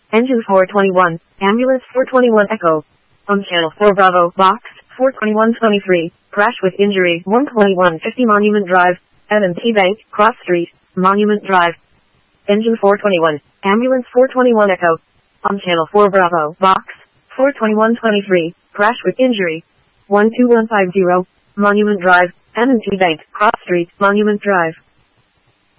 Engine 421, Ambulance 421 Echo. On Channel 4 Bravo, Box 42123, crash with injury 12150 Monument Drive, M&T Bank, Cross Street, Monument Drive. Engine 421, Ambulance 421 Echo. On Channel 4 Bravo, Box 42123, crash with injury 12150, Monument Drive, M&T Bank, Cross Street, Monument Drive.